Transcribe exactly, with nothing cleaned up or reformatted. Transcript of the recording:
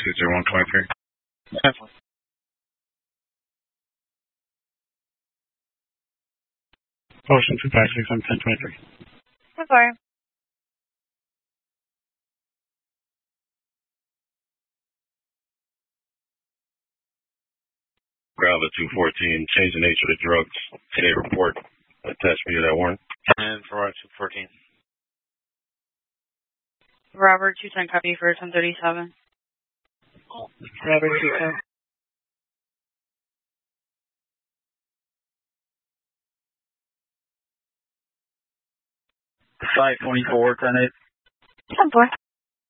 two zero one twenty-three. Definitely. Ocean two five six seven ten twenty-three. Before. Grava two fourteen, change the nature of the drugs. Today report. Attach me to that warrant. And for two fourteen. Robert two ten copy for ten thirty-seven. Robert two ten. five twenty-four, ten eight. ten four.